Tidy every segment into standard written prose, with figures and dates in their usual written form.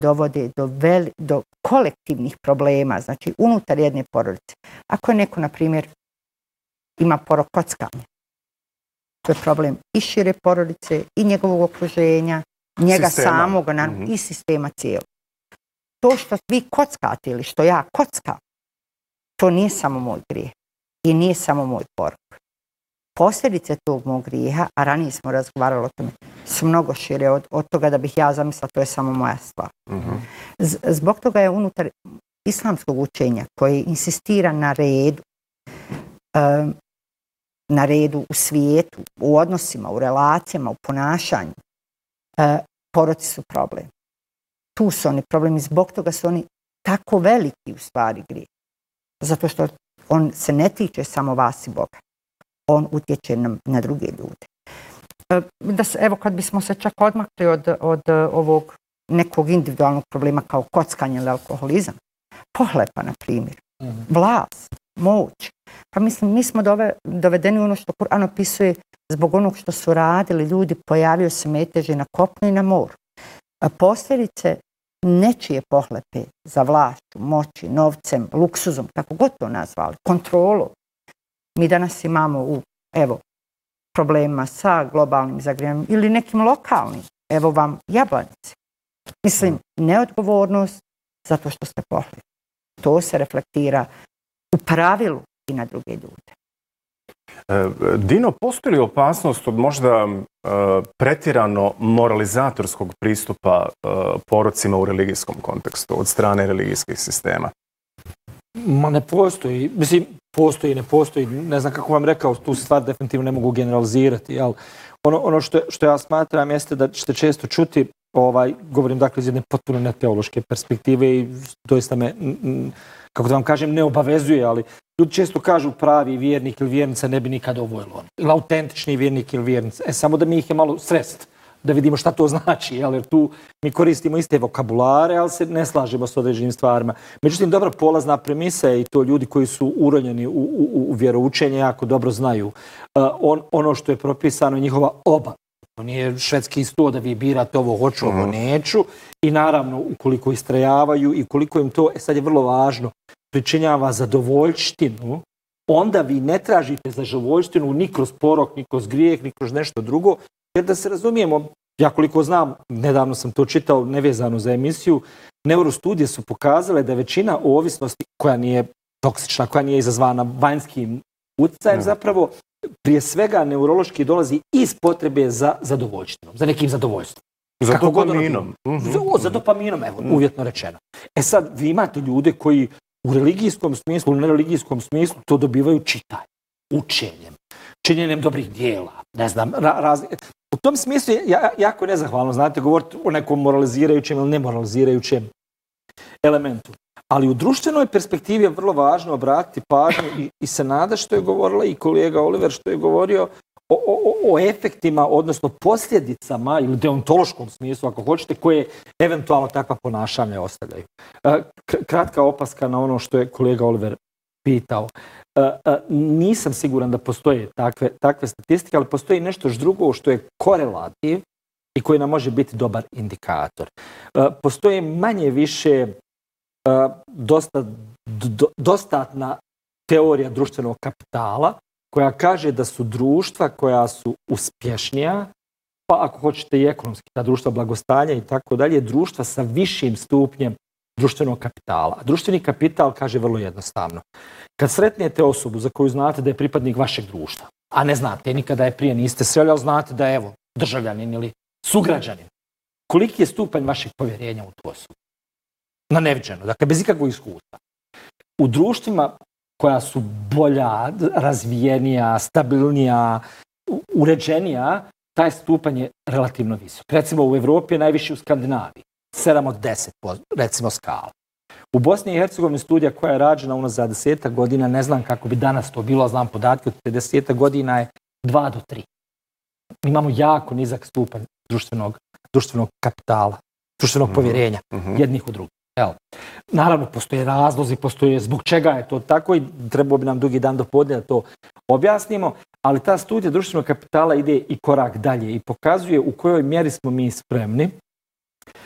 dovode do kolektivnih problema, znači unutar jedne porodice. Ako je neko, na primjer, ima porok kockanja, to je problem i šire porodice, i njegovog okruženja, njega samog, i sistema cijelog. To što vi kockate ili što ja kockam, to nije samo moj grijeh i nije samo moj porok. Posljedice tog mog grijeha, a ranije smo razgovarali o tome, su mnogo šire od toga da bih ja zamislila to je samo moja stvar. Zbog toga je unutar islamskog učenja koji insistira na redu u svijetu, u odnosima, u relacijama, u ponašanju, poroci su problem. Tu su oni problemi, zbog toga su oni tako veliki u stvari grijeh. Zato što on se ne tiče samo vas i Boga. On utječe na druge ljude. Evo, kad bismo se čak odmakli od ovog nekog individualnog problema kao kockanje ili alkoholizam, pohlepa, na primjer, vlast, moć. Pa mislim, mi smo dovedeni u ono što Kur'an opisuje zbog onog što su radili ljudi, pojavio se meteže na kopnu i na moru. Posljedice nečije pohlepe za vlašću, moći, novcem, luksuzom, kako god to nazvali, kontrolom. Mi danas imamo problema sa globalnim zagrijevanjem ili nekim lokalnim. Evo vam Jablanice. Mislim, neodgovornost zato što ste pohlepi. To se reflektira u pravilu i na druge ljude. Dino, postoji li opasnost od možda pretjerano moralizatorskog pristupa porocima u religijskom kontekstu od strane religijskih sistema? Ma ne postoji. Mislim, postoji, ne postoji. Ne znam kako vam rekao, tu stvar definitivno ne mogu generalizirati. Ali ono što ja smatram jeste da ćete često čuti, govorim dakle iz jedne potpuno neteološke perspektive i doista me, kako da vam kažem, ne obavezuje, ali ljudi često kažu pravi vjernik ili vjernica ne bi nikad ovo ili ono. Ili autentični vjernik ili vjernica. Samo da mi ih je malo srest, da vidimo šta to znači, jer tu mi koristimo iste vokabulare, ali se ne slažemo s određenim stvarima. Međutim, dobra polazna premisa je i to ljudi koji su uronjeni u vjeroučenje jako dobro znaju. Ono što je propisano je njihova oba. To nije švedski sto da vi birate ovo hoću, ovo neću. I naravno, ukoliko istrajavaju i koliko im to, sad je vrlo važno, pričinjava zadovoljštinu, onda vi ne tražite zadovoljštinu ni kroz porok, ni kroz grijeh, ni kroz nešto drugo. Jer da se razumijemo, ja koliko znam, nedavno sam to čitao nevezano za emisiju, neurostudije su pokazale da većina ovisnosti koja nije toksična, koja nije izazvana vanjskim utjecajem, zapravo prije svega neurološki dolazi iz potrebe za zadovoljštinom, za nekim zadovoljstvom. Za dopaminom. Za dopaminom, evo, uvjetno rečeno. Sad, vi imate ljude koji u religijskom smislu, u nereligijskom smislu to dobivaju čitanjem, učenjem, činjenjem dobrih dijela, ne znam, u tom smislu je jako nezahvalno, znate, govoriti o nekom moralizirajućem ili nemoralizirajućem elementu. Ali u društvenoj perspektivi je vrlo važno obratiti pažnju i Senada što je govorila i kolega Oliver što je govorio o efektima, odnosno posljedicama ili deontološkom smislu, ako hoćete, koje eventualno takva ponašanja ostavljaju. Kratka opaska na ono što je kolega Oliver pitao. Nisam siguran da postoje takve statistike, ali postoji nešto drugo što je korelativ i koji nam može biti dobar indikator. Postoje manje više dostatna teorija društvenog kapitala koja kaže da su društva koja su uspješnija, pa ako hoćete i ekonomski, ta društva blagostanja i tako dalje, društva sa višim stupnjem društvenog kapitala. A društveni kapital kaže vrlo jednostavno. Kad sretnete osobu za koju znate da je pripadnik vašeg društva, a ne znate, nikada je prije niste sreli, ali znate da je evo, državljanin ili sugrađanin, koliki je stupanj vašeg povjerenja u tu osobu? Na neviđeno, dakle bez ikakvog iskustva. U društvima koja su bolja, razvijenija, stabilnija, uređenija, taj stupanj je relativno visok. Recimo u Evropi je najviši u Skandinaviji, 7 od 10, recimo skala. U Bosni i Hercegovini studija koja je rađena unazad 10 godina, ne znam kako bi danas to bilo, znam podatke od 50 godina je 2 do 3. Mi imamo jako nizak stupanj društvenog kapitala, društvenog povjerenja jednih u drugih. Naravno, postoje razlozi, postoje zbog čega je to tako i trebao bi nam dugi dan do podne da to objasnimo, ali ta studija društvenog kapitala ide i korak dalje i pokazuje u kojoj mjeri smo mi spremni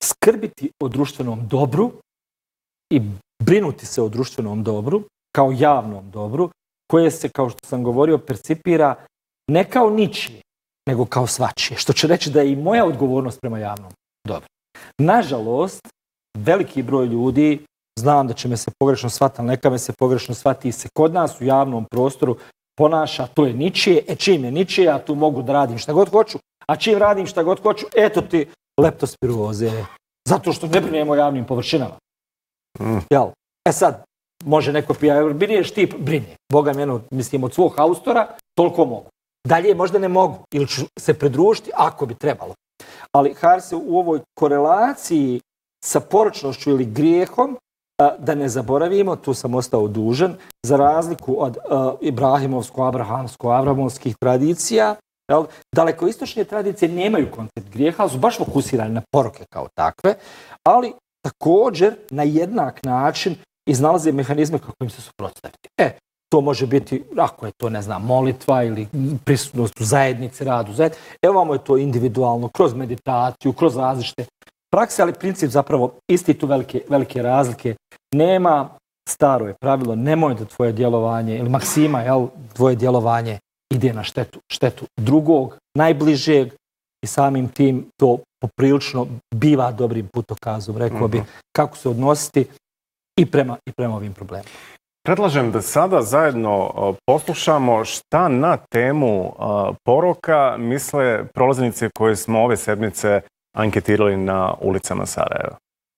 skrbiti o društvenom dobru i brinuti se o društvenom dobru kao javnom dobru, koje se, kao što sam govorio, percipira ne kao ničije, nego kao svačije, što će reći da je i moja odgovornost prema javnom dobru. Nažalost, veliki broj ljudi, znam da će me se pogrešno shvatiti, ali neka me se pogrešno shvati, se kod nas u javnom prostoru ponaša, to je ničije, čim je ničije, ja tu mogu da radim šta god hoću, a čim radim šta god hoću, eto ti leptospiroze, zato što ne brinemo o javnim površinama. Jel? Sad, može neko pija, brineš ti, brinje. Boga mene, mislim, od svog haustora, toliko mogu. Dalje možda ne mogu, ili ću se pridružiti ako bi trebalo. Ali Harse u ovoj korelaciji sa poročnošću ili grijehom, da ne zaboravimo, tu sam ostao dužan, za razliku od ibrahimovsko-abrahamsko-avramovskih tradicija, dalekoistočne tradicije nemaju koncept grijeha, ali su baš fokusirani na poroke kao takve, ali također na jednak način iznalaze mehanizme kako im se suprotstaviti. To može biti, ako je to, ne znam, molitva ili prisutnost u zajednici, rad u zajednici. Evo vam je to individualno, kroz meditaciju, kroz različite prakse, ali princip zapravo isti tu velike razlike. Nema, staro je pravilo, nemoj da tvoje djelovanje, ili maksima, tvoje djelovanje ide na štetu drugog, najbližeg, i samim tim to poprilično biva dobrim putokazom, rekao bi, kako se odnositi i prema ovim problemima. Predlažem da sada zajedno poslušamo šta na temu poroka misle prolaznice koje smo ove sedmice anketirali na ulicama Sarajeva.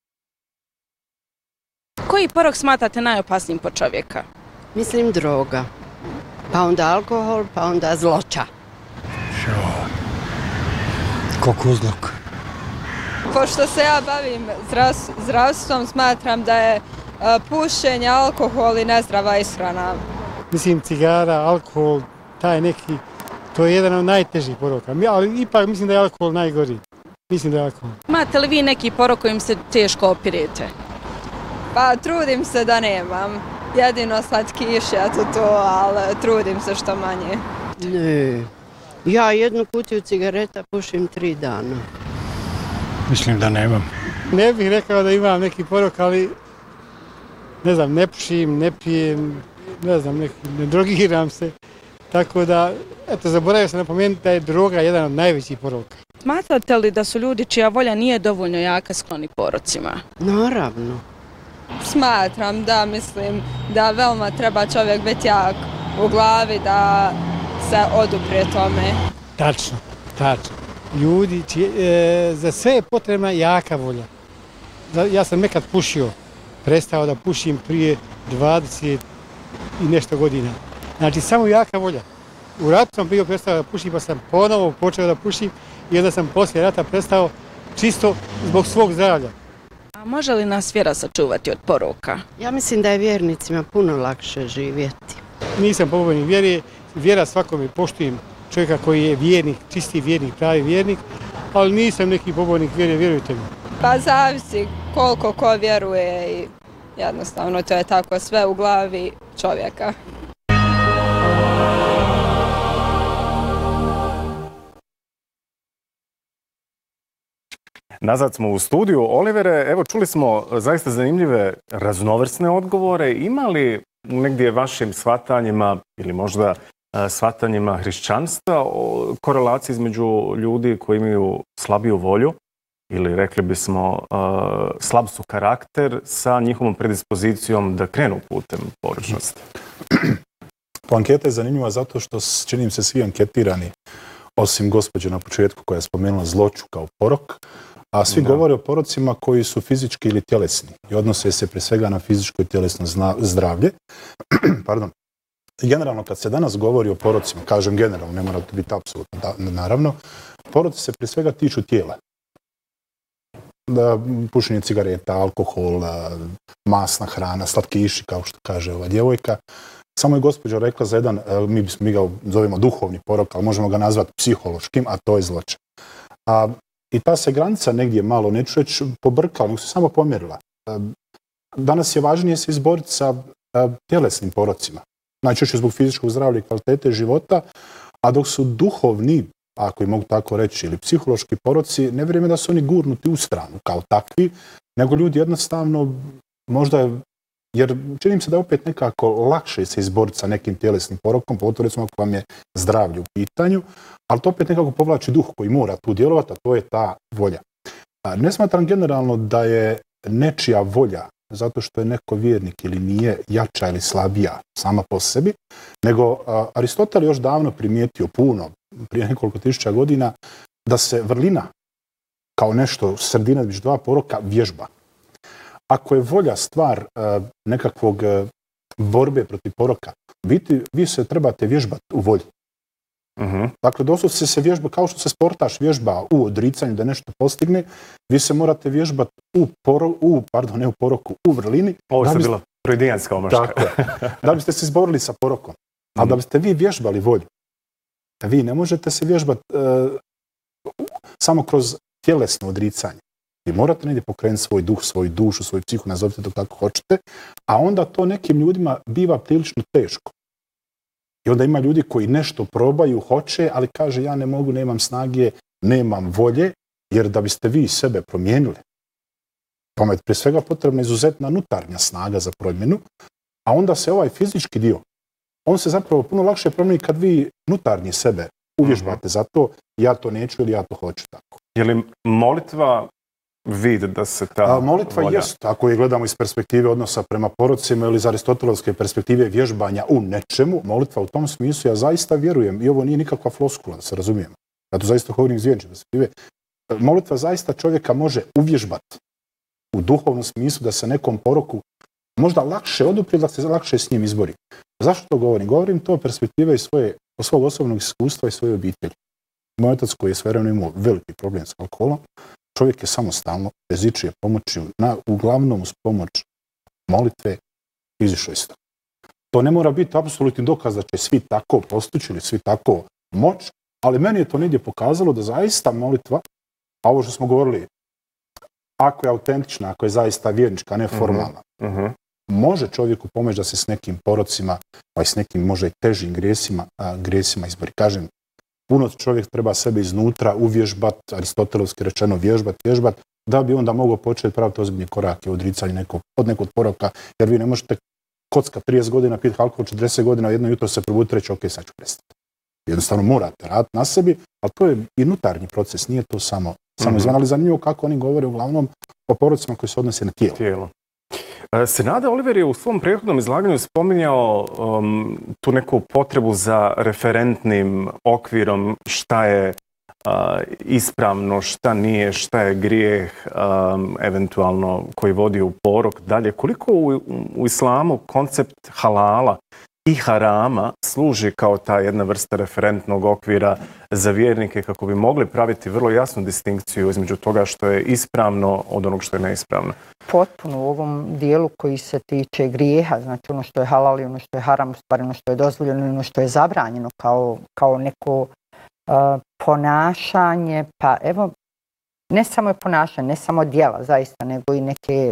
Koji porok smatrate najopasnijim po čovjeka? Mislim droga, pa onda alkohol, pa onda zloća. Kokuzluk. Pošto se ja bavim zdravstvom, smatram da je pušenje, alkohol i nezdrava ishrana. Mislim, cigara, alkohol, taj neki, to je jedan od najtežih poroka. Ali ipak mislim da je alkohol najgori. Mislim da je alkohol. Imate li vi neki porok kojim se teško opirete? Pa trudim se da nemam. Jedino slatkiše, ali trudim se što manje. Ne, ja jednu kutiju cigareta pušim 3 dana. Mislim da nemam. Ne bih rekao da imam neki porok, ali ne znam, ne pušim, ne pijem, ne znam, ne drogiram se. Tako da, eto, zaboravio sam napomenuti da je droga jedan od najvećih poroka. Smatrate li da su ljudi čija volja nije dovoljno jaka skloni porocima? Naravno. Smatram da, mislim da veoma treba čovjek biti jak u glavi da se odupre tome. Tačno. Ljudi, za sve je potrebna jaka volja. Ja sam nekad pušio, prestao da pušim prije 20 i nešto godina. Znači, samo jaka volja. U ratu sam bio prestao da pušim, pa sam ponovo počeo da pušim i onda sam poslije rata prestao čisto zbog svog zdravlja. A može li nas vjera sačuvati od poroka? Ja mislim da je vjernicima puno lakše živjeti. Nisam pobornik vjere, vjera svakome, poštujem čovjeka koji je vjernik, čisti vjernik, pravi vjernik, ali nisam neki pobornik vjere, vjerujte mi. Pa zavisi koliko ko vjeruje i jednostavno to je tako sve u glavi čovjeka. Nazad smo u studiju. Olivere, evo čuli smo zaista zanimljive raznovrsne odgovore. Ima li negdje vašim shvatanjima ili možda shvatanjima hrišćanstva korelacije između ljudi koji imaju slabiju volju ili rekli bismo slab su karakter sa njihovom predispozicijom da krenu putem poročnosti? Pa anketa je zanimljiva zato što čini se svi anketirani, osim gospođe na početku koja je spomenula zloću kao porok, a svi govore o porocima koji su fizički ili tjelesni i odnose se pre svega na fizičko i tjelesno zdravlje. Pardon. Generalno, kad se danas govori o porocima, kažem generalno, ne mora to biti apsolutno, naravno, poroci se pre svega tiču tijela. Pušenje cigareta, alkohol, masna hrana, slatkiši, kao što kaže ova djevojka. Samo je gospođa rekla za jedan, mi ga zovemo duhovni porok, ali možemo ga nazvati psihološkim, a to je zloća. I ta se granica negdje malo, neću reći pobrkala, nego se samo pomjerila. Danas je važnije se izboriti sa tjelesnim porocima. Najčešće zbog fizičkog zdravlja i kvalitete života, a dok su duhovni ako i mogu tako reći, ili psihološki poroci, ne vjerujem da su oni gurnuti u stranu kao takvi, nego ljudi jednostavno možda, jer čini mi se da je opet nekako lakše se izboriti sa nekim tjelesnim porokom, pogotovo recimo ako vam je zdravlje u pitanju, ali to opet nekako povlači duh koji mora tu djelovati, a to je ta volja. Ne smatram generalno da je nečija volja zato što je neko vjernik ili nije jača ili slabija sama po sebi, nego Aristotel još davno primijetio puno, prije nekoliko tisuća godina, da se vrlina kao nešto sredina između dva poroka vježba. Ako je volja stvar nekakvog borbe protiv poroka, vi se trebate vježbati u volji. Dakle, doslovce se vježba, kao što se sportaš vježba u odricanju da nešto postigne, vi se morate vježbati u vrlini. Ovo je bila freudijanska omaška. Da biste se izborili sa porokom. A da biste vi vježbali volju, vi ne možete se vježbati samo kroz tjelesno odricanje. Vi morate negdje pokrenuti svoj duh, svoju dušu, svoju psihu, nazovite to kako hoćete, a onda to nekim ljudima biva prilično teško. I onda ima ljudi koji nešto probaju, hoće, ali kaže ja ne mogu, nemam snage, nemam volje, jer da biste vi sebe promijenili. Tome je prije svega potrebna izuzetna unutarnja snaga za promjenu, a onda se ovaj fizički dio, on se zapravo puno lakše promijeni kad vi unutarnje sebe uvježbate za to, ja to neću ili ja to hoću tako. Je li molitva vid da se ta molitva volja... jest, ako je gledamo iz perspektive odnosa prema porocima ili iz aristotelovske perspektive vježbanja u nečemu, molitva u tom smislu, ja zaista vjerujem, i ovo nije nikakva floskula, da se razumijemo. Ja to zaista govorim iz vjernike perspektive. Molitva zaista čovjeka može uvježbati u duhovnom smislu da se nekom poroku možda lakše odupri, da se lakše s njim izbori. Zašto to govorim? Govorim to perspektive iz svog osobnog iskustva i svoje obitelji. Moj otac koji je svojevremeno imao veliki problem s alkoholom, čovjek je samostalno, bez ičije pomoći, uglavnom uz pomoć molitve, izišao iz toga. To ne mora biti apsolutni dokaz da će svi tako postići ili svi tako moć, ali meni je to negdje pokazalo da zaista molitva, a ovo što smo govorili, ako je autentična, ako je zaista vjernička, a ne formalna, može čovjeku pomoći da se s nekim porocima, pa i s nekim možda i težim grijesima izbori. Kažem, puno čovjek treba sebe iznutra uvježbati, aristotelovski rečeno vježbati, da bi onda mogao početi praviti ozbiljne korake u odricanju od nekog poroka, jer vi ne možete kocka 30 godina, piti alkohol 40 godina, jedno jutro se probuditi reći, ok, sad ću prestati. Jednostavno morate raditi na sebi, ali to je i unutarnji proces, nije to samo izvan, ali zanimljivo kako oni govore uglavnom o porocima koji se odnose na tijelo. Senada Oliver je u svom prethodnom izlaganju spominjao tu neku potrebu za referentnim okvirom šta je ispravno, šta nije, šta je grijeh, eventualno koji vodi u porok. Dalje, koliko u islamu koncept halala i harama služi kao ta jedna vrsta referentnog okvira za vjernike kako bi mogli praviti vrlo jasnu distinkciju između toga što je ispravno od onog što je neispravno? Potpuno u ovom dijelu koji se tiče grijeha, znači ono što je halal i ono što je haram, u stvari ono što je dozvoljeno i ono što je zabranjeno kao neko ponašanje, pa evo, ne samo je ponašanje, ne samo djela zaista, nego i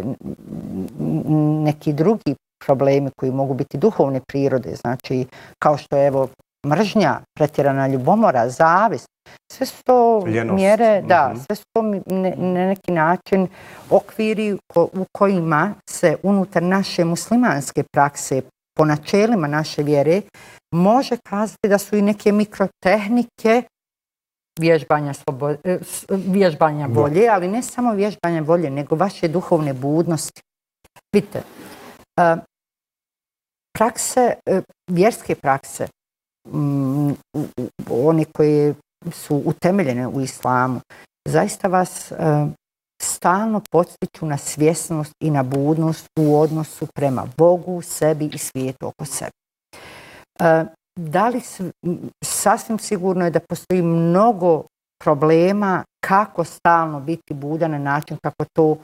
neki drugi problemi koji mogu biti duhovne prirode, znači kao što je evo mržnja, pretjerana ljubomora, zavist, sve su to mjere, sve su to na neki način okviri u kojima se unutar naše muslimanske prakse po načelima naše vjere može kazati da su i neke mikrotehnike vježbanja volje, ali ne samo vježbanja volje, nego vaše duhovne budnosti. Vidite, vjerske prakse, one koje su utemeljene u islamu, zaista vas stalno podsjeću na svjesnost i na budnost u odnosu prema Bogu, sebi i svijetu oko sebe. Sasvim sigurno je da postoji mnogo problema kako stalno biti budan na način kako to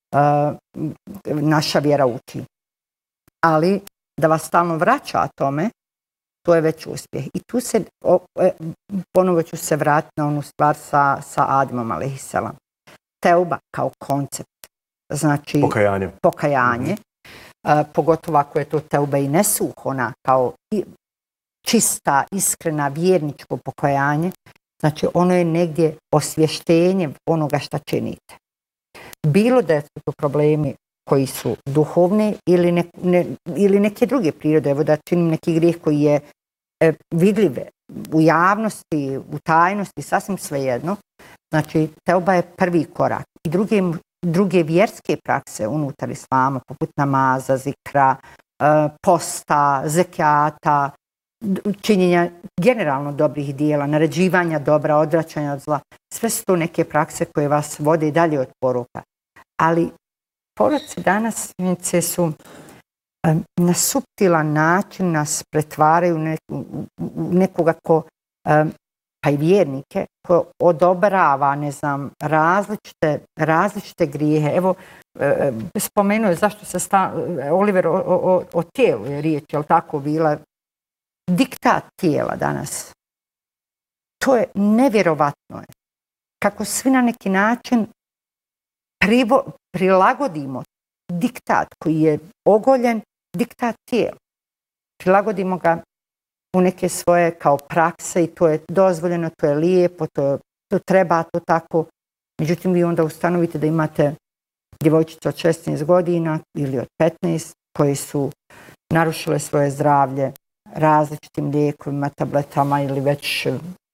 naša vjera uči. Ali da vas stalno vraća tome, to je već uspjeh. I tu se, ponovo ću se vratiti na onu stvar sa Ademom alejhiselam. Teuba kao koncept, znači pokajanje, pogotovo ako je to teuba i nesuh, ona kao čista, iskrena, vjerničko pokajanje, Znači, ono je negdje osvještenje onoga šta činite. Bilo da su to problemi koji su duhovni ili neke druge prirode, evo da činim neki grijeh koji je vidljiv u javnosti, u tajnosti, sasvim svejedno. Znači, teuba je prvi korak. I druge vjerske prakse unutar islama, poput namaza, zikra, posta, zekijata, činjenja generalno dobrih dijela, naređivanja dobra, odvraćanja od zla. Sve su to neke prakse koje vas vode i dalje od poroka. Ali poroci danas su na suptilan način nas pretvaraju u nekoga ko, pa i vjernike, ko odobrava, ne znam, različite grijehe. Evo, spomenuo je zašto se Oliver o tijelu je riječ, je li tako bila? Diktat tijela danas. To je nevjerovatno. Kako svi na neki način prilagodimo diktat koji je ogoljen, diktat tijela. Prilagodimo ga u neke svoje kao prakse i to je dozvoljeno, to je lijepo, to treba, to tako. Međutim, vi onda ustanovite da imate djevojčice od 16 godina ili od 15 koji su narušile svoje zdravlje različitim lijekovima, tabletama ili već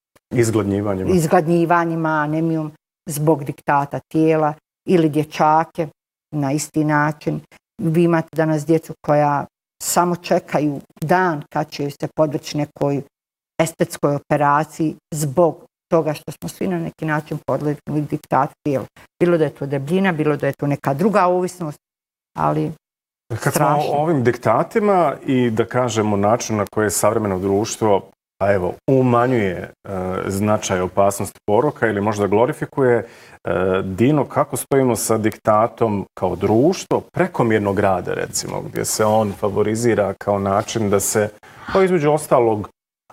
izgladnjivanjima, anemijom zbog diktata tijela ili dječake na isti način. Vi imate danas djecu koja samo čekaju dan kad će se podvrći nekoj estetskoj operaciji zbog toga što smo svi na neki način podlegli diktatu tijela. Bilo da je to debljina, bilo da je to neka druga ovisnost, ali kad smo o ovim diktatima i da kažemo način na koje je savremeno društvo umanjuje značaj opasnosti poroka ili možda glorifikuje, Dino, kako stojimo sa diktatom kao društvo prekomjernog rada, recimo, gdje se on favorizira kao način da se, između ostalog,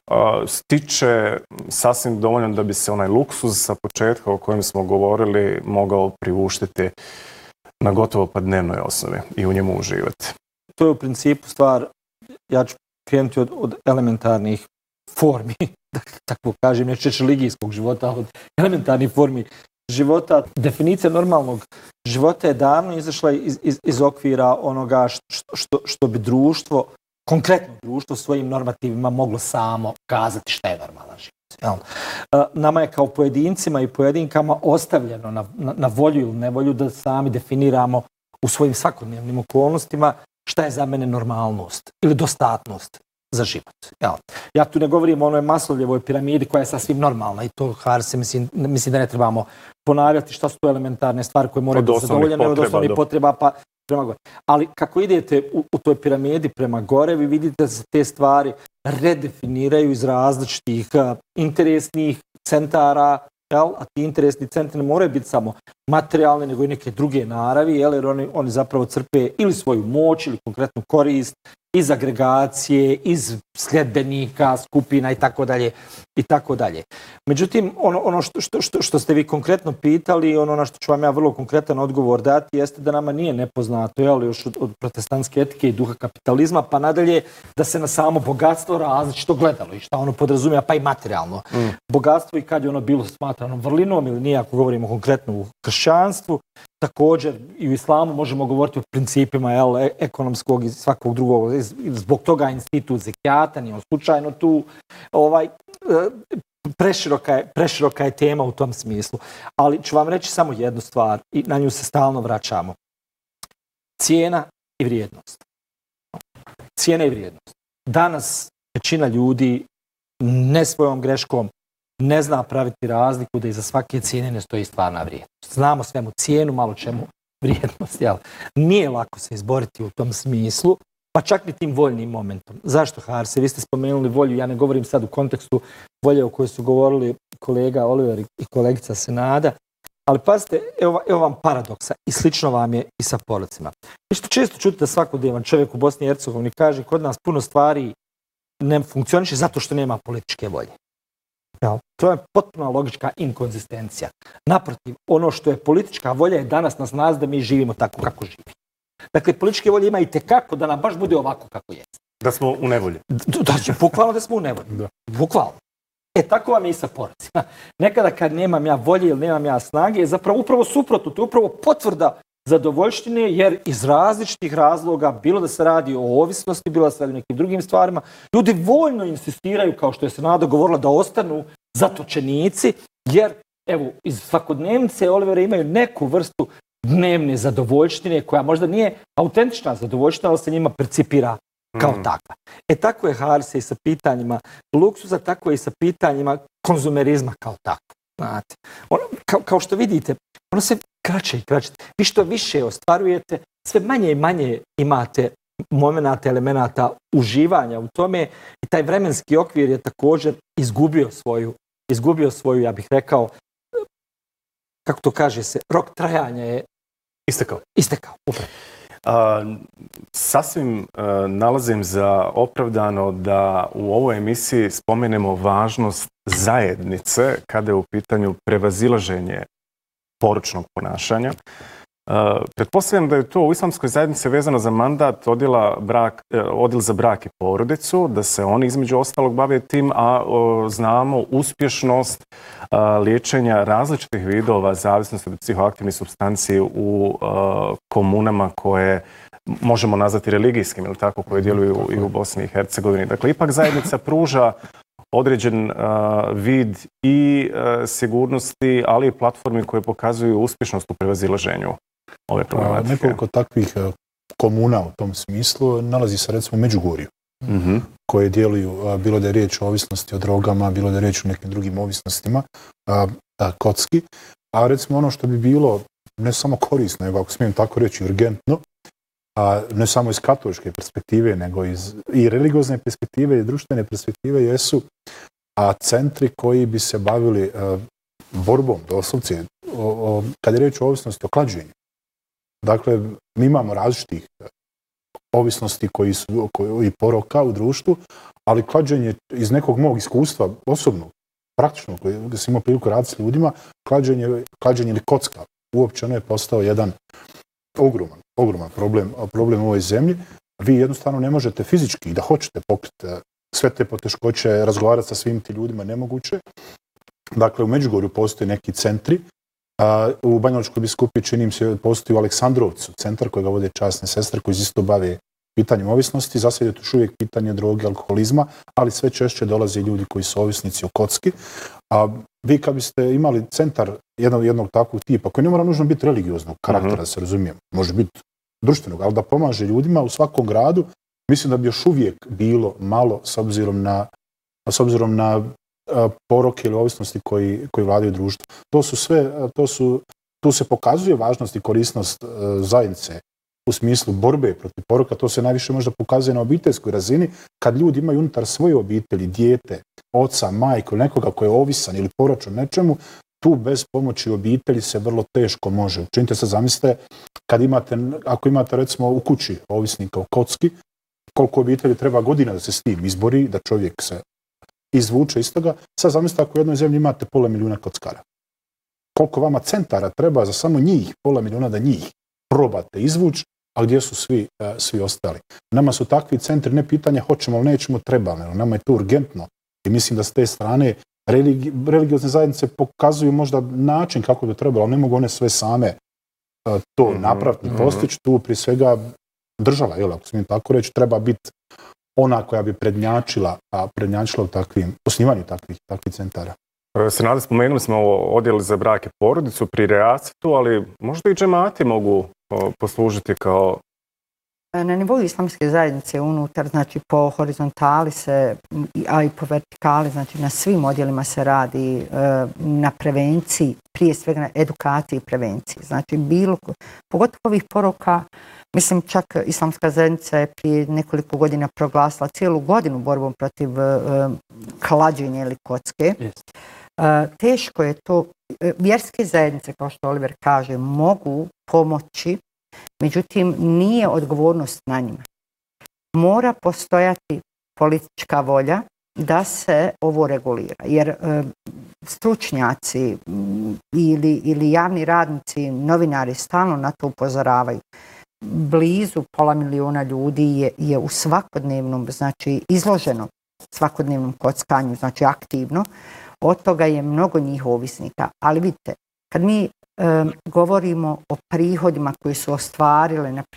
stiče sasvim dovoljno da bi se onaj luksuz sa početka o kojem smo govorili mogao priuštiti na gotovo pa dnevnoj osnovi i u njemu uživati. To je u principu stvar, ja ću krenuti od elementarnih formi, da tako kažem, neću religijskog života, od elementarnih formi života. Definicija normalnog života je davno izašla iz okvira onoga što bi društvo, konkretno društvo, svojim normativima moglo samo kazati šta je normalan život. Nama je kao pojedincima i pojedinkama ostavljeno na volju ili nevolju da sami definiramo u svojim svakodnevnim okolnostima šta je za mene normalnost ili dostatnost za život. Ja tu ne govorim o onoj Maslovljevoj piramidi koja je sasvim normalna i to, Harse, mislim da ne trebamo ponavljati šta su to elementarne stvari koje moraju biti zadovoljene od osnovnih potreba pa prema gore. Ali kako idete u toj piramidi prema gore, vi vidite da se te stvari redefiniraju iz različitih interesnih centara, a ti interesni centri ne moraju biti samo materijalne, nego i neke druge naravi, jer oni zapravo crpe ili svoju moć ili konkretnu korist iz agregacije, iz sljedbenika, skupina i tako dalje i tako dalje. Međutim, ono što ste vi konkretno pitali, ono na što ću vam ja vrlo konkretan odgovor dati, jeste da nama nije nepoznato, još od protestantske etike i duha kapitalizma, pa nadalje da se na samo bogatstvo različito gledalo i šta ono podrazumijeva, pa i materijalno. Bogatstvo i kad je ono bilo smatrano vrlinom ili nije, ako govorimo konkretno u kršćanstvu, također i u islamu možemo govoriti o principima ekonomskog i svakog drugog. Zbog toga institut zekijata nije slučajno tu. Preširoka je tema u tom smislu. Ali ću vam reći samo jednu stvar i na nju se stalno vraćamo. Cijena i vrijednost. Cijena i vrijednost. Danas većina ljudi ne svojom greškom ne zna praviti razliku da iza svake cijene ne stoji stvarna vrijednost. Znamo svemu cijenu, malo čemu vrijednost. Nije lako se izboriti u tom smislu, pa čak ni tim voljnim momentom. Zašto, Harse? Vi ste spomenuli volju, ja ne govorim sad u kontekstu volje o kojoj su govorili kolega Oliver i kolegica Senada, ali pazite, evo vam paradoksa i slično vam je i sa porocima. Vi što često čuti da svakodnevan čovjek u Bosni i Hercegovini kaže kod nas puno stvari ne funkcioniše zato što nema političke volje. To je potpuno logička inkonzistencija. Naprotiv, ono što je politička volja je danas na snazi da mi živimo tako kako živimo. Dakle, političke volje ima i tekako da nam baš bude ovako kako jeste. Da smo u nevolji. Bukvalno da smo u nevolji. Bukvalno. Tako vam je i sa porocima. Nekada kad nemam ja volje ili nemam ja snage, je zapravo upravo suprotno. To je upravo potvrda zadovoljštine, jer iz različitih razloga, bilo da se radi o ovisnosti, bilo da se radi o nekim drugim stvarima, ljudi voljno insistiraju, kao što je Senada govorila, da ostanu zatočenici, jer evo, iz svakodnevnice Olivera imaju neku vrstu dnevne zadovoljštine koja možda nije autentična zadovoljština, ali se njima percipira kao takva. Tako je Harisa i sa pitanjima luksuza, tako je i sa pitanjima konzumerizma kao takva. Znate. Kao što vidite, ono se kraće i kraće. Vi što više ostvarujete, sve manje i manje imate momenata, elemenata uživanja u tome i taj vremenski okvir je također izgubio svoju, ja bih rekao, kako to kaže se, rok trajanja je istekao. Sasvim nalazim za opravdano da u ovoj emisiji spomenemo važnost zajednice kada je u pitanju prevazilaženje poročnog ponašanja. Pretpostavljam da je to u islamskoj zajednici vezano za mandat odjel za brak i porodicu, da se oni između ostalog bave tim, a znamo uspješnost liječenja različitih vidova zavisnosti od psihoaktivnih supstanci u komunama koje možemo nazvati religijskim, ili tako, koje djeluju i u Bosni i Hercegovini. Dakle, ipak zajednica pruža određen vid i sigurnosti, ali i platformi koje pokazuju uspješnost u prevazilaženju ove problematike. Nekoliko takvih komuna u tom smislu nalazi se recimo u Međugorju, koje djeluju, bilo da je riječ o ovisnosti o drogama, bilo da je riječ o nekim drugim ovisnostima, kocki. A recimo ono što bi bilo ne samo korisno, nego ako smijem tako reći urgentno, ne samo iz katoličke perspektive, nego i religiozne perspektive i društvene perspektive jesu centri koji bi se bavili borbom, doslovce, kad je riječ o ovisnosti o klađenju. Dakle, mi imamo različitih ovisnosti i poroka u društvu, ali klađenje iz nekog mog iskustva, osobnog, praktično, gdje sam imao priliku raditi s ljudima, klađenje ili kocka, uopće ono je postao jedan ogroman problem u ovoj zemlji. Vi jednostavno ne možete fizički da hoćete pokriti sve te poteškoće, razgovarati sa svim ti ljudima nemoguće. Dakle, u Međugorju postoje neki centri. U Banjalučkoj biskupiji, činim se, postoji u Aleksandrovcu centar koji ga vode časne sestre koji isto bave pitanjem ovisnosti. Za sad je to još uvijek pitanje droge, alkoholizma, ali sve češće dolaze ljudi koji su ovisnici o kocki. Vi kad biste imali centar jednog takvog tipa, koji ne mora nužno biti religioznog karaktera, da se razumijem, može biti društvenog, ali da pomaže ljudima u svakom gradu, mislim da bi još uvijek bilo malo s obzirom na poroke ili ovisnosti koji vladaju društvo. Tu se pokazuje važnost i korisnost zajednice u smislu borbe protiv poroka. To se najviše možda pokazuje na obiteljskoj razini, kad ljudi imaju unutar svoje obitelji, dijete, oca, majku ili nekoga koji je ovisan ili poročan nečemu, tu bez pomoći obitelji se vrlo teško može. Učinite se, zamislite, ako imate recimo u kući ovisnika o kocki, koliko obitelji treba godina da se s tim izbori, da čovjek se izvuče iz toga. Sad zamislite ako u jednoj zemlji imate 500.000 kockara. Koliko vama centara treba za samo njih, 500.000 da njih probate izvući, a gdje su svi ostali. Nama su takvi centri, ne pitanje hoćemo ili nećemo, trebali. Nama je to urgentno. I mislim da s te strane religiozne zajednice pokazuju možda način kako bi trebalo, ali ne mogu one sve same to napraviti, postići. Tu prije svega država, ako smijem tako reći, treba biti ona koja bi prednjačila u osnivanju takvih centara. Senada, spomenuli smo odjel za brak i porodicu pri Reacetu, ali možda i džemati mogu poslužiti kao... Na nivou islamske zajednice unutar, znači po horizontali se, a i po vertikali, znači na svim odjelima se radi na prevenciji, prije svega na edukaciji i prevenciji. Znači pogotovo ovih poroka, mislim čak islamska zajednica je prije nekoliko godina proglasila cijelu godinu borbom protiv klađenja ili kocke. Teško je to. Vjerske zajednice, kao što Oliver kaže, mogu pomoći, međutim nije odgovornost na njima. Mora postojati politička volja da se ovo regulira, jer stručnjaci ili javni radnici, novinari stalno na to upozoravaju. Blizu 500.000 ljudi je u svakodnevnom, znači, izloženo svakodnevnom kockanju, znači aktivno, od toga je mnogo njih ovisnika. Ali vidite, kad mi govorimo o prihodima koje su ostvarile, na